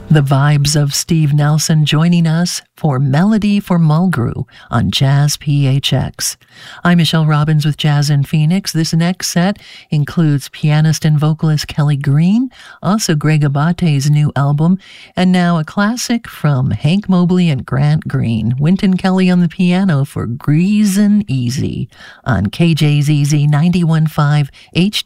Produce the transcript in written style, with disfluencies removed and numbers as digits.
The vibes of Steve Nelson joining us for Melody for Mulgrew on Jazz PHX. I'm Michelle Robbins with Jazz in Phoenix. This next set includes pianist and vocalist Kelly Green, also Greg Abate's new album, and now a classic from Hank Mobley and Grant Green. Wynton Kelly on the piano for Greasin' Easy on KJZZ 91.5 HD.